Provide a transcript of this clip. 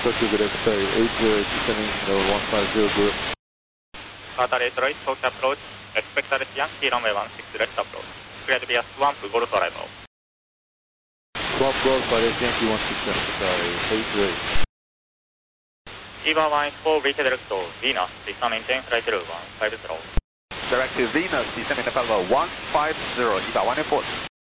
to the left side, 80 descending 150 good. Carter 8 right, talk approach, expect RS Yankee runway 16 left approach. Clear to be a swamp, golf arrival. Swamp Golf, RS Yankee 16 left side, 8 right. EVA 184, reach direct to Venus, descend maintain flight level 150. Direct to Venus, descending Nepal 150, EVA 184.